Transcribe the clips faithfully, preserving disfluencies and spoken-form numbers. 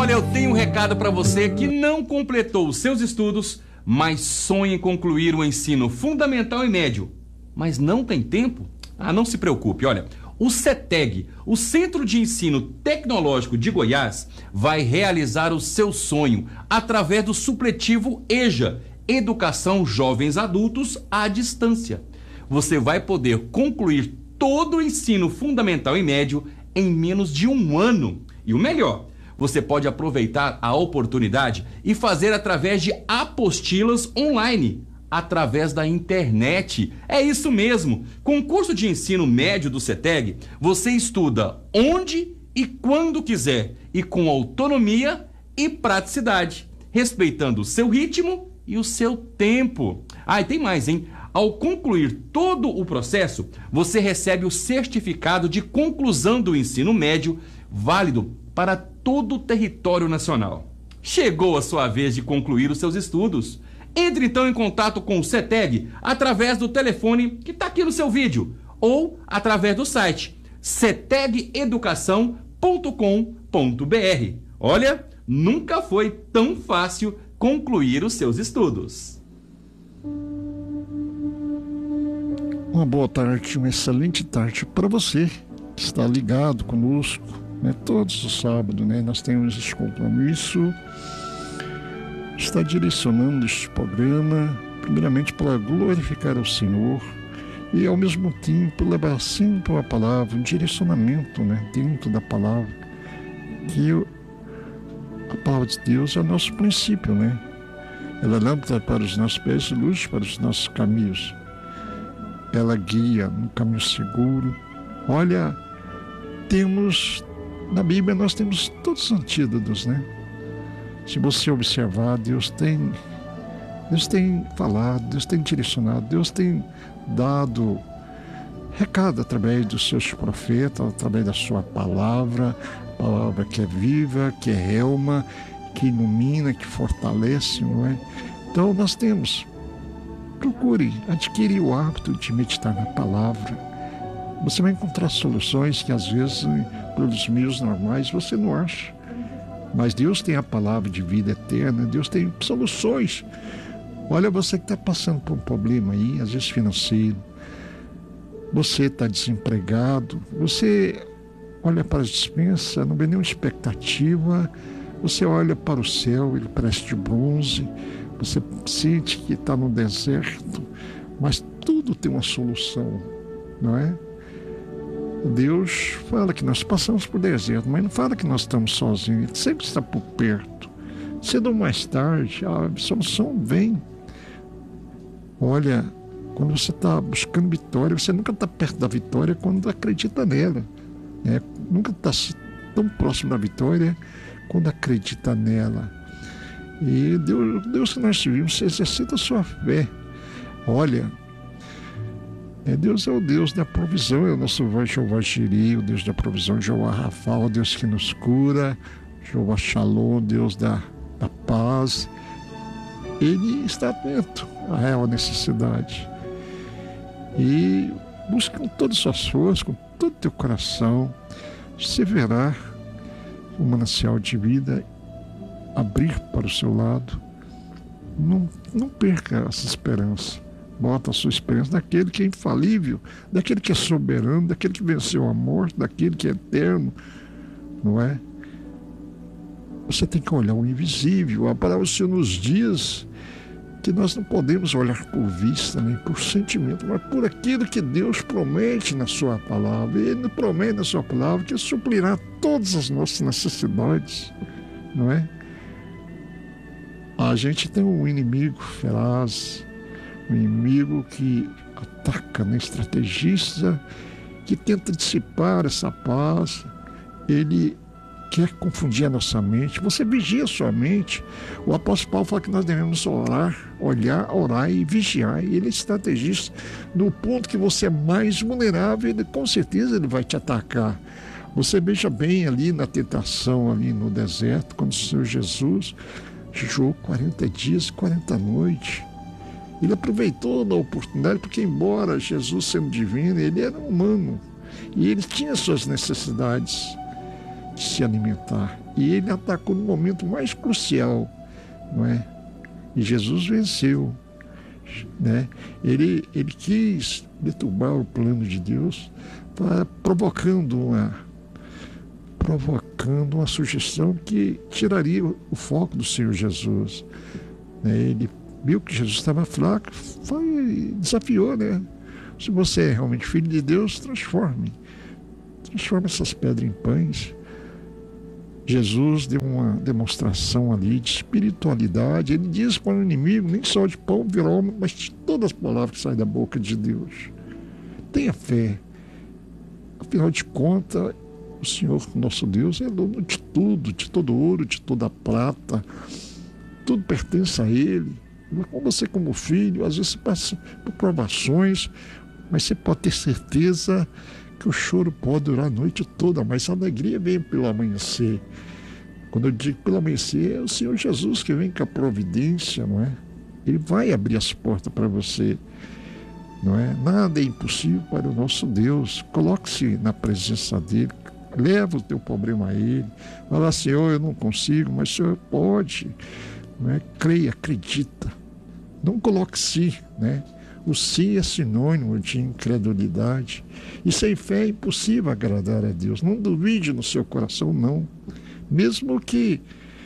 Olha, eu tenho um recado para você que não completou os seus estudos, mas sonha em concluir o ensino fundamental e médio, mas não tem tempo? Ah, não se preocupe, olha, o CETEG, o Centro de Ensino Tecnológico de Goiás, vai realizar o seu sonho através do supletivo EJA, Educação Jovens Adultos à Distância. Você vai poder concluir todo o ensino fundamental e médio em menos de um ano. E o melhor, você pode aproveitar a oportunidade e fazer através de apostilas online, através da internet. É isso mesmo. Com o curso de ensino médio do CETEG, você estuda onde e quando quiser e com autonomia e praticidade, respeitando o seu ritmo e o seu tempo. Ah, e tem mais, hein? Ao concluir todo o processo, você recebe o certificado de conclusão do ensino médio, válido para todo o território nacional. Chegou a sua vez de concluir os seus estudos. Entre então em contato com o CETEG através do telefone que está aqui no seu vídeo ou através do site ceteg educação ponto com ponto br. Olha, nunca foi tão fácil concluir os seus estudos. Uma boa tarde, uma excelente tarde para você que está ligado conosco, né? Todos os sábados, né? Nós temos esse compromisso, está direcionando este programa, primeiramente para glorificar ao Senhor e ao mesmo tempo levar sempre uma palavra, um direcionamento, né? Dentro da palavra, que a palavra de Deus é o nosso princípio, né? Ela lâmpada para os nossos pés e luz para os nossos caminhos. Ela guia no caminho seguro. Olha, temos, na Bíblia nós temos todos os antídotos, né? Se você observar, Deus tem, Deus tem falado, Deus tem direcionado, Deus tem dado recado através dos seus profetas, através da sua palavra, palavra que é viva, que é relma, que ilumina, que fortalece, não é? Então nós temos, procure adquirir o hábito de meditar na palavra. Você vai encontrar soluções que às vezes, pelos meios normais, você não acha. Mas Deus tem a palavra de vida eterna, Deus tem soluções. Olha, você que está passando por um problema aí, às vezes financeiro, você está desempregado, você olha para a dispensa, não vê nenhuma expectativa, você olha para o céu, ele parece de bronze, você sente que está no deserto, mas tudo tem uma solução, não é? Deus fala que nós passamos por deserto, mas não fala que nós estamos sozinhos, ele sempre está por perto. Cedo ou mais tarde, a solução vem. Olha, quando você está buscando vitória, você nunca está perto da vitória quando acredita nela, né? Nunca está tão próximo da vitória quando acredita nela. E Deus, Deus que nós vimos, você exercita a sua fé. Olha, é, Deus é o Deus da provisão, é o nosso Jeová Jireh, o Deus da provisão, Jeová Rafa, o Deus que nos cura, Jeová Shalom, Deus da, da paz. Ele está atento à real necessidade. E busca com todas as suas forças, com todo o teu coração, você verá o manancial de vida abrir para o seu lado. Não, não perca essa esperança. Bota a sua esperança naquele que é infalível, daquele que é soberano, daquele que venceu a morte, daquele que é eterno, não é? Você tem que olhar o invisível. A palavra do Senhor nos diz que nós não podemos olhar por vista, nem por sentimento, mas por aquilo que Deus promete na sua palavra. Ele promete na sua palavra que suprirá todas as nossas necessidades, não é? A gente tem um inimigo feraz, um inimigo que ataca, né, estrategista, que tenta dissipar essa paz. Ele quer confundir a nossa mente. Você vigia a sua mente. O apóstolo Paulo fala que nós devemos orar, olhar, orar e vigiar. E ele é estrategista. No ponto que você é mais vulnerável, ele, com certeza ele vai te atacar. Você veja bem ali na tentação, ali no deserto, quando o Senhor Jesus jejuou quarenta dias e quarenta noites. Ele aproveitou da oportunidade, porque embora Jesus sendo divino, ele era humano. E ele tinha suas necessidades. de se alimentar. E ele atacou no momento mais crucial, não é? E Jesus venceu, né? Ele, ele quis deturbar o plano de Deus, tá, provocando uma, provocando uma sugestão que tiraria o, o foco do Senhor Jesus, né? Ele viu que Jesus estava fraco, foi, desafiou, né? Se você é realmente filho de Deus, transforme. Transforme essas pedras em pães. Jesus deu uma demonstração ali de espiritualidade. Ele diz para o inimigo, nem só de pão virá homem, mas de todas as palavras que saem da boca de Deus. Tenha fé. Afinal de contas, o Senhor, nosso Deus, é dono de tudo, de todo ouro, de toda prata. Tudo pertence a Ele. Com você como filho, às vezes você passa por provações, mas você pode ter certeza que o choro pode durar a noite toda, mas a alegria vem pelo amanhecer. Quando eu digo pelo amanhecer, é o Senhor Jesus que vem com a providência, não é? Ele vai abrir as portas para você, não é? Nada é impossível para o nosso Deus. Coloque-se na presença dEle, leva o teu problema a Ele, fala, Senhor, eu não consigo, mas o Senhor pode, não é? Creia, acredita. Não coloque sim, né? O sim é sinônimo de incredulidade. E sem fé é impossível agradar a Deus. Não duvide no seu coração, não. Mesmo que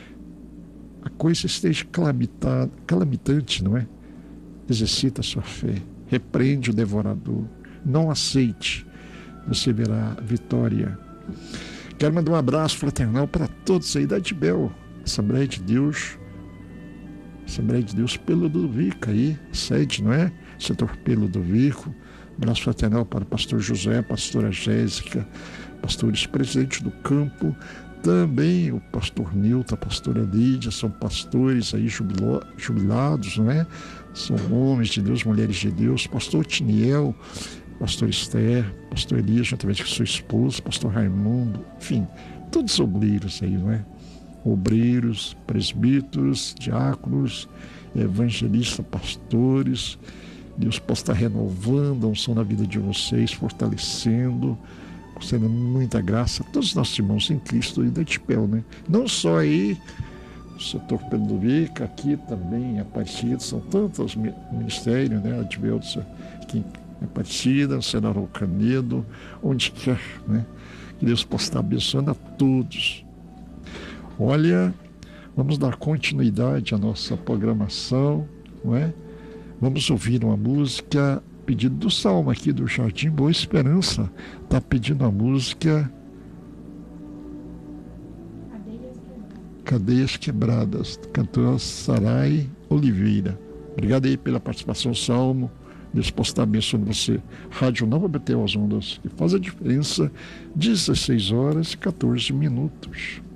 a coisa esteja calamitante, não é? Exercita a sua fé. Repreende o devorador. Não aceite. Você verá a vitória. Quero mandar um abraço fraternal para todos aí da Adibel, Assembleia de Deus. Assembleia de Deus Pelo do Vico aí, sede, não é? Setor Pelo do Vico. Abraço fraternal para o pastor José, pastora Jéssica, pastores presentes do campo. Também o pastor Nilton, a pastora Lídia, são pastores aí jubilo, jubilados, não é? São homens de Deus, mulheres de Deus. Pastor Tiniel, pastor Esther, pastor Elias, juntamente com sua esposa, pastor Raimundo, enfim, todos obreiros aí, não é? Obreiros, presbíteros, diáconos, evangelistas, pastores. Deus possa estar renovando a unção na vida de vocês, fortalecendo, concedendo muita graça a todos os nossos irmãos em Cristo e da Adibel, né? Não só aí, o setor Pelo do Vico, aqui também em Aparecida, são tantos ministérios, né? Adibel aqui em Aparecida, no Senador Canedo, onde quer, né? Que Deus possa estar abençoando a todos. Olha, vamos dar continuidade à nossa programação, não é? Vamos ouvir uma música, pedido do Salmo aqui do Jardim Boa Esperança. Está pedindo a música Cadeias Quebradas, cantora Sarai Oliveira. Obrigado aí pela participação, Salmo. Deus possa estar abençoando você. Rádio Nova Betel, as ondas que faz a diferença, dezesseis horas e quatorze minutos.